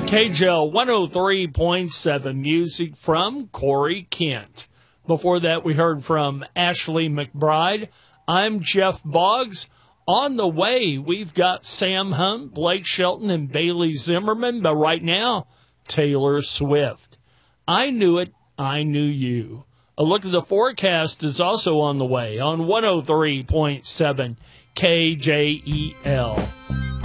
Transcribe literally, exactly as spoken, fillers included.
K J L one oh three point seven, music from Corey Kent. Before that, we heard from Ashley McBride. I'm Jeff Boggs. On the way, we've got Sam Hunt, Blake Shelton, and Bailey Zimmerman. But right now, Taylor Swift. I Knew It, I Knew You. A look at the forecast is also on the way on one oh three point seven K J E L.